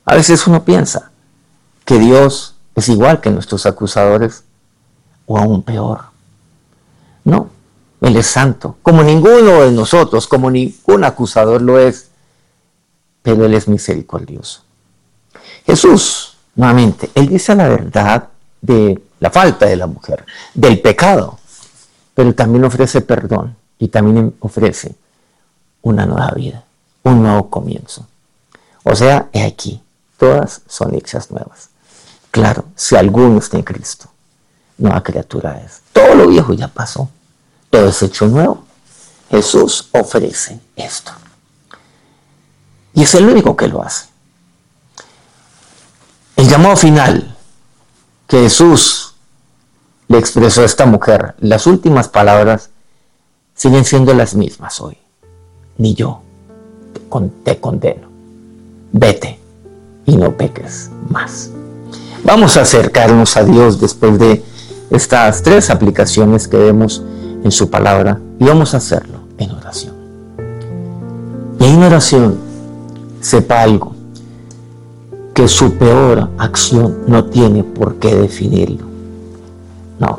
A veces uno piensa que Dios es igual que nuestros acusadores o aún peor. No, Él es santo, como ninguno de nosotros, como ningún acusador lo es, pero Él es misericordioso. Jesús, nuevamente, Él dice la verdad de la falta de la mujer, del pecado, pero también ofrece perdón y también ofrece una nueva vida, un nuevo comienzo. O sea, he aquí, todas son hechas nuevas. Claro, si alguno está en Cristo, nueva criatura es. Todo lo viejo ya pasó, todo es hecho nuevo. Jesús ofrece esto. Y es el único que lo hace. El llamado final que Jesús le expresó a esta mujer, las últimas palabras siguen siendo las mismas hoy. Ni yo te condeno. Vete y no peques más. Vamos a acercarnos a Dios después de estas 3 aplicaciones que vemos en su palabra y vamos a hacerlo en oración. Y en oración, sepa algo, que su peor acción no tiene por qué definirlo. No.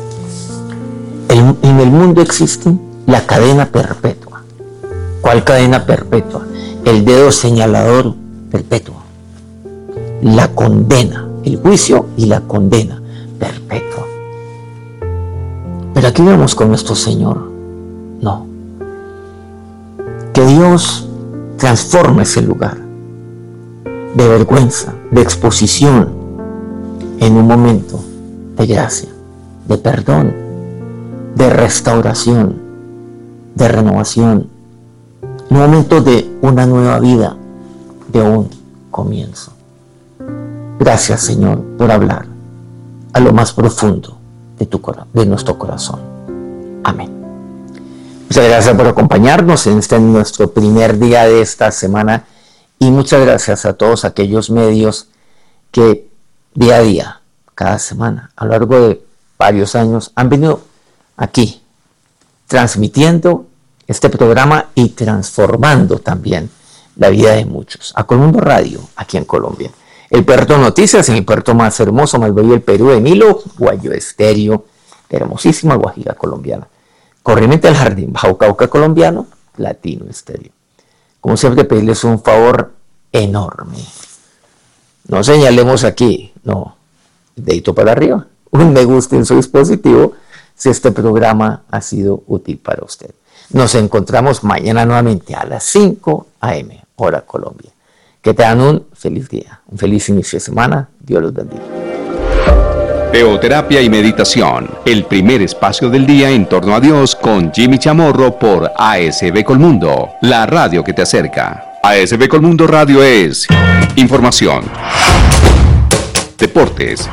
En el mundo existe la cadena perpetua. ¿Cuál cadena perpetua? El dedo señalador perpetuo. La condena, el juicio y la condena perpetua. Pero aquí vemos con nuestro Señor. No. Que Dios transforme ese lugar de vergüenza, de exposición, en un momento de gracia, de perdón, de restauración, de renovación, en un momento de una nueva vida, de un comienzo. Gracias, Señor, por hablar a lo más profundo de nuestro corazón. Amén. Muchas gracias por acompañarnos en nuestro primer día de esta semana. Y muchas gracias a todos aquellos medios que día a día, cada semana, a lo largo de varios años, han venido aquí transmitiendo este programa y transformando también la vida de muchos. A Colmundo Radio, aquí en Colombia. El Puerto Noticias, en el puerto más hermoso, más bello del Perú, de Nilo, Guayo Estéreo, hermosísima Guajira colombiana. Corriente del Jardín, Bajo Cauca colombiano, Latino Estéreo. Como siempre, pedirles un favor enorme. No señalemos aquí, no, dedito para arriba, un me gusta en su dispositivo si este programa ha sido útil para usted. Nos encontramos mañana nuevamente a las 5 a.m., hora Colombia. Que tengan un feliz día, un feliz inicio de semana. Dios los bendiga. Teoterapia y meditación, el primer espacio del día en torno a Dios con Jimmy Chamorro por ASB Colmundo, la radio que te acerca. ASB Colmundo Radio es información, deportes,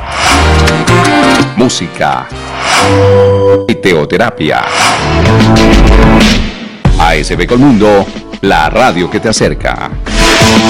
música y teoterapia. ASB Colmundo, la radio que te acerca.